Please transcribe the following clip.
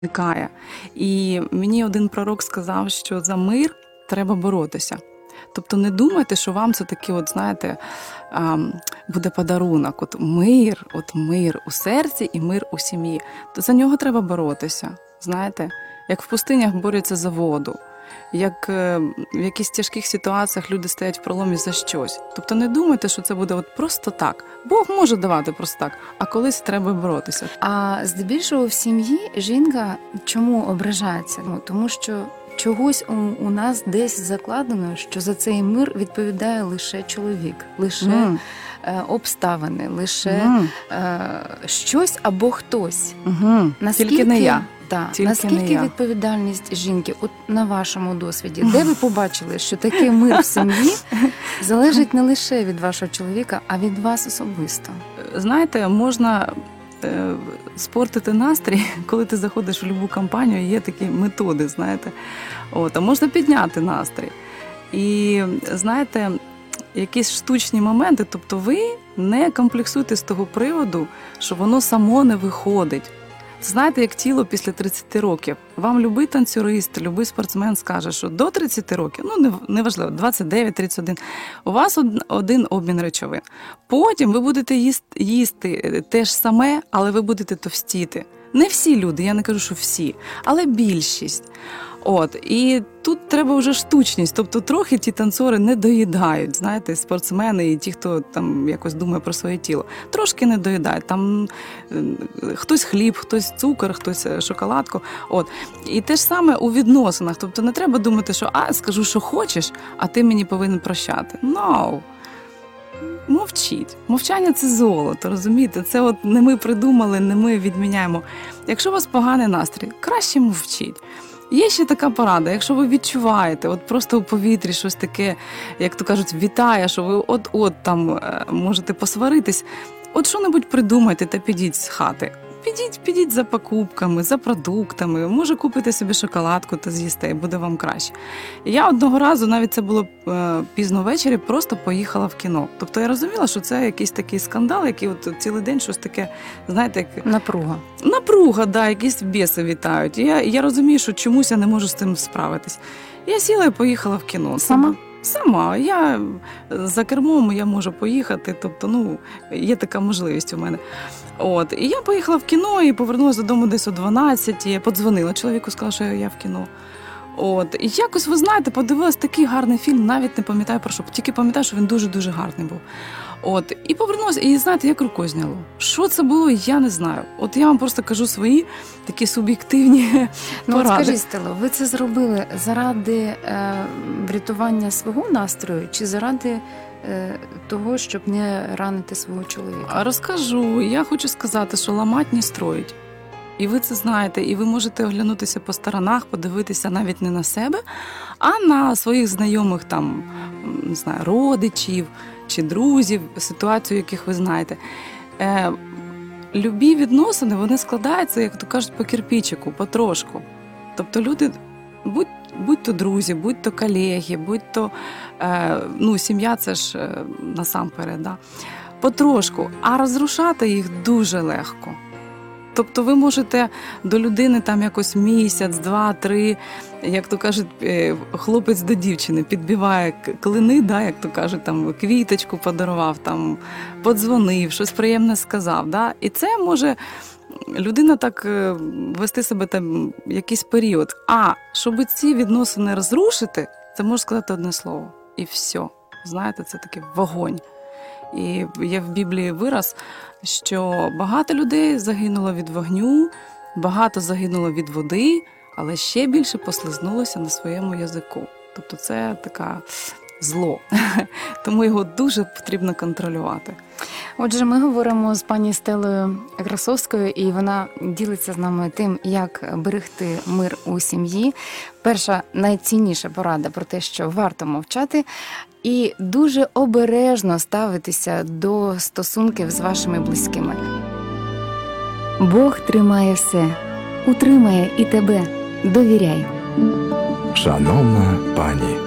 виникає. І мені один пророк сказав, що за мир треба боротися. Тобто не думайте, що вам це такий, от, знаєте, буде подарунок. От мир у серці і мир у сім'ї. То за нього треба боротися, знаєте, як в пустинях борються за воду, як в якихось тяжких ситуаціях люди стоять в проломі за щось. Тобто не думайте, що це буде от просто так. Бог може давати просто так, а колись треба боротися. А здебільшого в сім'ї жінка чому ображається? Тому що чогось у нас десь закладено, що за цей мир відповідає лише чоловік, лише обставини, лише щось або хтось. Тільки не я. Наскільки відповідальність жінки, от на вашому досвіді, де ви побачили, що такий мир в сім'ї залежить не лише від вашого чоловіка, а від вас особисто? Знаєте, можна спортити настрій, коли ти заходиш в будь-яку компанію, є такі методи, знаєте. А можна підняти настрій. І, знаєте, якісь штучні моменти, тобто ви не комплексуйте з того приводу, що воно само не виходить. Знаєте, як тіло після 30 років. Вам любий танцюрист, любий спортсмен скаже, що до 30 років, неважливо, 29, 31, у вас один обмін речовин. Потім ви будете їсти те ж саме, але ви будете товстіти. Не всі люди, я не кажу, що всі, але більшість. І тут треба вже штучність, тобто трохи ті танцори не доїдають, знаєте, спортсмени і ті, хто там якось думає про своє тіло, трошки не доїдають. Там хтось хліб, хтось цукор, хтось шоколадку. І те ж саме у відносинах, тобто не треба думати, що скажу, що хочеш, а ти мені повинен прощати. No. Мовчіть. Мовчання – це золото, розумієте? Це не ми придумали, не ми відміняємо. Якщо у вас поганий настрій, краще мовчіть. Є ще така порада, якщо ви відчуваєте, просто у повітрі щось таке, як то кажуть, вітає, що ви от-от там можете посваритись, що-небудь придумайте та підіть з хати. Підіть за покупками, за продуктами, може купите собі шоколадку та з'їсте, і буде вам краще. Я одного разу, навіть це було пізно ввечері, просто поїхала в кіно. Тобто я розуміла, що це якийсь такий скандал, який цілий день щось таке, знаєте, як... Напруга, да, якісь біси вітають. Я розумію, що чомусь я не можу з цим справитись. Я сіла і поїхала в кіно. Сама. Я за кермом, я можу поїхати, тобто, є така можливість у мене. І я поїхала в кіно і повернулася додому десь о 12, я подзвонила чоловіку, сказала, що я в кіно. І якось, ви знаєте, подивилась такий гарний фільм, навіть не пам'ятаю про що, тільки пам'ятаю, що він дуже-дуже гарний був. І повернулася, і знаєте, як рукою зняло. Що це було, я не знаю. Я вам просто кажу свої такі суб'єктивні поради. Скажіть, Стело, ви це зробили заради врятування свого настрою чи заради того, щоб не ранити свого чоловіка? Розкажу. Я хочу сказати, що ламать не строїть. І ви це знаєте, і ви можете оглянутися по сторонах, подивитися навіть не на себе, а на своїх знайомих там, не знаю, родичів чи друзів, ситуацію, яких ви знаєте. Любі відносини, вони складаються, як то кажуть, по кирпичику, потрошку. Тобто люди, будь то друзі, будь то колеги, будь то сім'я, це ж насамперед, да? Потрошку, а розрушати їх дуже легко. Тобто ви можете до людини там якось місяць, 2, 3, як то кажуть, хлопець до дівчини підбиває клини, да, як то кажуть, там квіточку подарував, там подзвонив, щось приємне сказав. Да? І це може людина так вести себе там якийсь період. А щоб ці відносини розрушити, це можна сказати одне слово. І все. Знаєте, це такий вогонь. І є в Біблії вираз, що багато людей загинуло від вогню, багато загинуло від води, але ще більше послизнулося на своєму язику. Тобто це таке зло. Тому його дуже потрібно контролювати. Отже, ми говоримо з пані Стелою Красовською, і вона ділиться з нами тим, як берегти мир у сім'ї. Перша, найцінніша порада про те, що варто мовчати і дуже обережно ставитися до стосунків з вашими близькими. Бог тримає все, утримає і тебе. Довіряй. Шановна пані,